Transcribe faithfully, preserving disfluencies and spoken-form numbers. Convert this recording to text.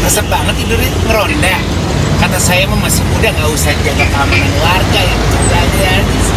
Masa banget tidurnya ngeronda. Kata saya mah masih muda, nggak usah jaga keamanan warga ya. Udah aja.